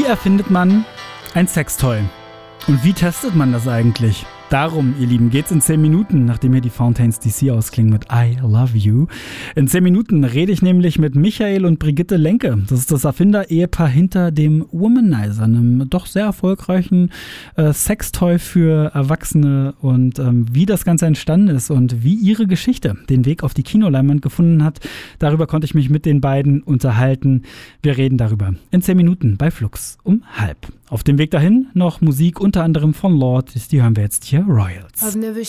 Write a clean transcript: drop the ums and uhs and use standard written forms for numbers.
Wie erfindet man ein Sextoy? Und wie testet man das eigentlich? Darum, ihr Lieben, geht's in 10 Minuten, nachdem hier die Fountains DC ausklingen mit I Love You. In 10 Minuten rede ich nämlich mit Michael und Brigitte Lenke. Das ist das Erfinder-Ehepaar hinter dem Womanizer, einem doch sehr erfolgreichen Sextoy für Erwachsene, und wie das Ganze entstanden ist und wie ihre Geschichte den Weg auf die Kinoleinwand gefunden hat. Darüber konnte ich mich mit den beiden unterhalten. Wir reden darüber in 10 Minuten bei Flux um 12:30. Auf dem Weg dahin noch Musik, unter anderem von Lorde. Die hören wir jetzt hier, Royals.